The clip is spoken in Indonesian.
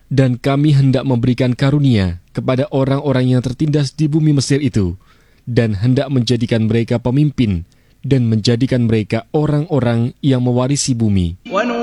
Dan kami hendak memberikan karunia kepada orang-orang yang tertindas di bumi Mesir itu, dan hendak menjadikan mereka pemimpin, dan menjadikan mereka orang-orang yang mewarisi bumi.